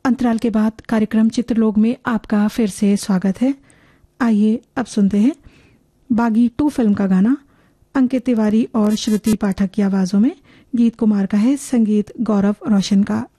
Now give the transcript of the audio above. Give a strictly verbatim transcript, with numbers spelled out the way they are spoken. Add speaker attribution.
Speaker 1: अंतराल के बाद कार्यक्रम चित्रलोक में आपका फिर से स्वागत है। आइए अब सुनते हैं बागी टू फिल्म का गाना। अंकित तिवारी और श्रुति पाठक की आवाजों में गीत कुमार का है, संगीत गौरव रोशन का।